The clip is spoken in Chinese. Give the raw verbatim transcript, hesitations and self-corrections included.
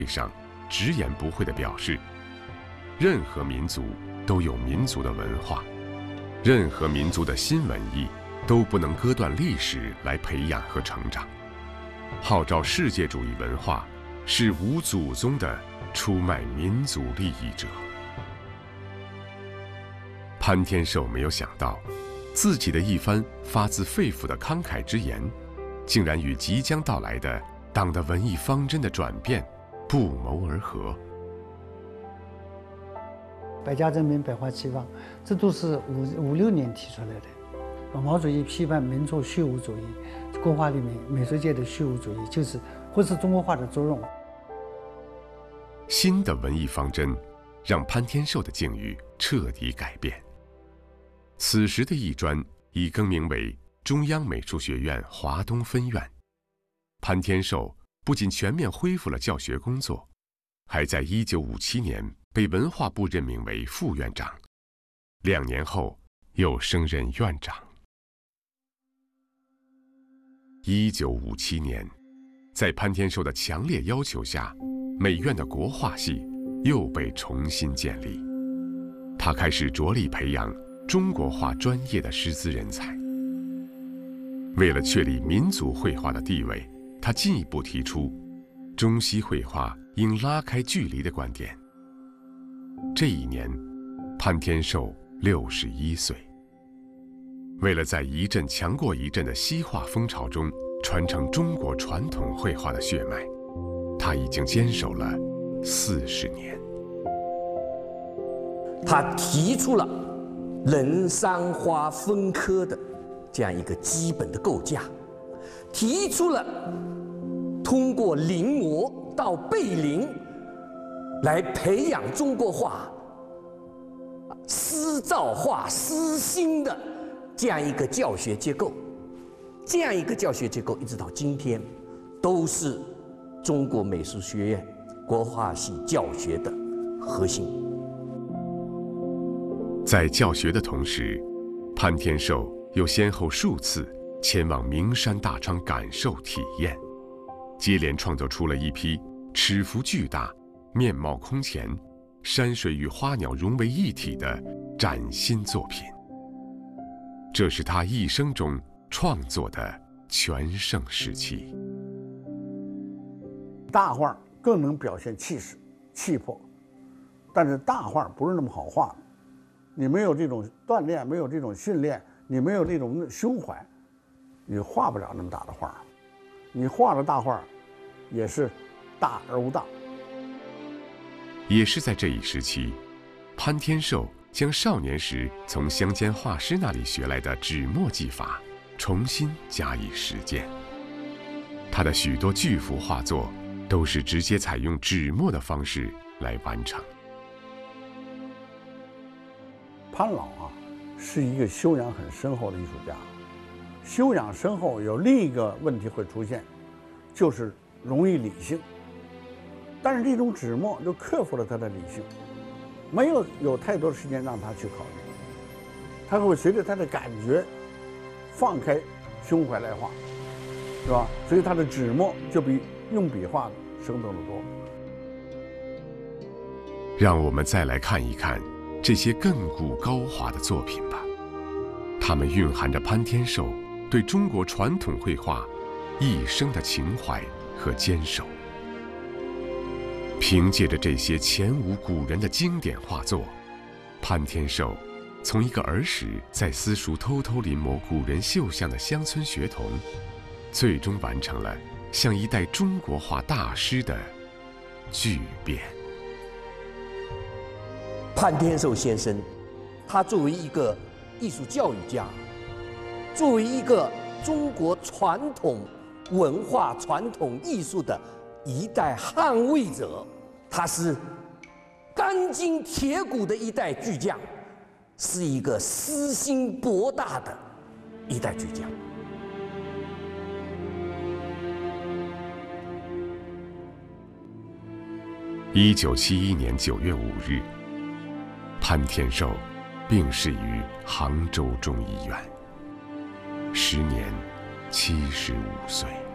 上直言不讳地表示，任何民族都有民族的文化，任何民族的新文艺都不能割断历史来培养和成长。号召世界主义文化是无祖宗的出卖民族利益者。潘天寿没有想到，自己的一番发自肺腑的慷慨之言，竟然与即将到来的党的文艺方针的转变不谋而合。 百家争鸣，百花齐放，这都是五五六年提出来的。毛主席批判民族虚无主义，国画里面美术界的虚无主义就是忽视中国画的作用。 新的文艺方针让潘天寿的境遇彻底改变。此时的艺专已更名为中央美术学院华东分院。潘天寿不仅全面恢复了教学工作，还在一九五七年被文化部任命为副院长，两年后又升任院长。一九五七年，在潘天寿的强烈要求下，美院的国画系又被重新建立。他开始着力培养中国画专业的师资人才。为了确立民族绘画的地位，他进一步提出中西绘画应拉开距离的观点。这一年，潘天寿六十一岁。为了在一阵强过一阵的西化风潮中传承中国传统绘画的血脉，他已经坚守了四十年。 他提出了人山花分科的这样一个基本的构架，提出了通过临摹到背临来培养中国画诗造画诗心的这样一个教学结构。这样一个教学结构一直到今天都是中国美术学院国画系教学的核心。 在教学的同时，潘天寿又先后数次前往名山大川感受体验，接连创作出了一批尺幅巨大、面貌空前、山水与花鸟融为一体的崭新作品。这是他一生中创作的全盛时期。 大画更能表现气势、气魄，但是大画不是那么好画的。你没有这种锻炼，没有这种训练，你没有那种胸怀，你画不了那么大的画。你画的大画，也是大而无当。 也是在这一时期，潘天寿将少年时从乡间画师那里学来的纸墨技法重新加以实践。他的许多巨幅画作都是直接采用纸墨的方式来完成。 潘老啊，是一个修养很深厚的艺术家。修养深厚有另一个问题会出现，就是容易理性。但是这种纸墨就克服了他的理性，没有有太多时间让他去考虑，他会随着他的感觉放开胸怀来画，是吧？所以他的纸墨就比用笔画的生动得多。 让我们再来看一看这些亘古高华的作品吧，它们蕴含着潘天寿对中国传统绘画一生的情怀和坚守。凭借着这些前无古人的经典画作，潘天寿从一个儿时在私塾偷偷临摹古人绣像的乡村学童，最终完成了像一代中国画大师的巨变。 潘天寿先生，他作为一个艺术教育家，作为一个中国传统文化、传统艺术的一代捍卫者，他是钢筋铁骨的一代巨匠，是一个私心博大的一代巨匠。 一九七一年九月五日，潘天寿病逝于杭州中医院，时年七十五岁。